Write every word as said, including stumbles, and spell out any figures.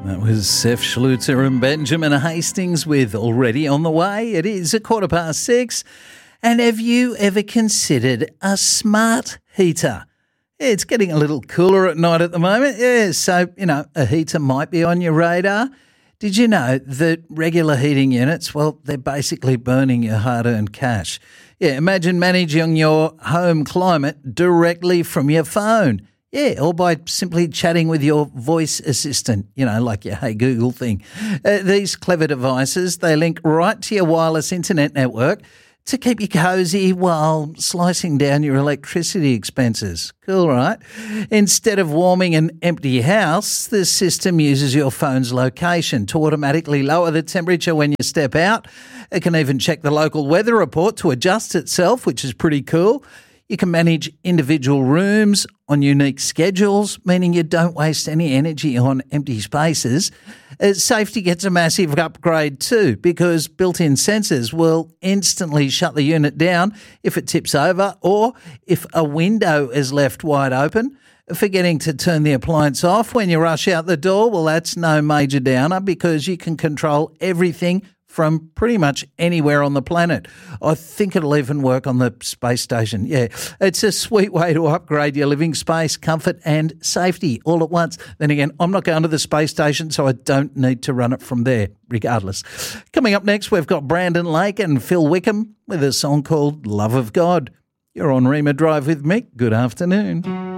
That was Seth Schluter and Benjamin Hastings with Already on the Way. It is a quarter past six. And have you ever considered a smart heater? It's getting a little cooler at night at the moment. Yeah, so, you know, a heater might be on your radar. Did you know that regular heating units, well, they're basically burning your hard-earned cash? Yeah, imagine managing your home climate directly from your phone. Yeah, or by simply chatting with your voice assistant, you know, like your Hey Google thing. Uh, these clever devices, they link right to your wireless internet network to keep you cosy while slicing down your electricity expenses. Cool, right? Instead of warming an empty house, the system uses your phone's location to automatically lower the temperature when you step out. It can even check the local weather report to adjust itself, which is pretty cool. You can manage individual rooms on unique schedules, meaning you don't waste any energy on empty spaces. Uh, safety gets a massive upgrade too, because built-in sensors will instantly shut the unit down if it tips over or if a window is left wide open. Forgetting to turn the appliance off when you rush out the door, well, that's no major downer because you can control everything from pretty much anywhere on the planet. I think it'll even work on the space station. Yeah, it's a sweet way to upgrade your living space, comfort and safety all at once. Then again, I'm not going to the space station, so I don't need to run it from there, regardless. Coming up next, we've got Brandon Lake and Phil Wickham with a song called Love of God. You're on Rima Drive with me. Good afternoon.